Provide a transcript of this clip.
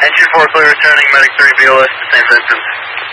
Entry 4 clear, returning medic 3 BLS to St. Vincent.